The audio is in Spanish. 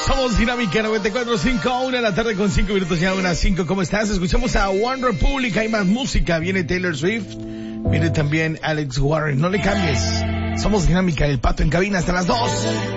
Somos Dinámica 94.5, 1 de la tarde con 5 minutos, ya 1:05. ¿Cómo estás? Escuchamos a One Republic, hay más música. Viene Taylor Swift, viene también Alex Warren. No le cambies. Somos Dinámica, el Pato en cabina hasta las 2.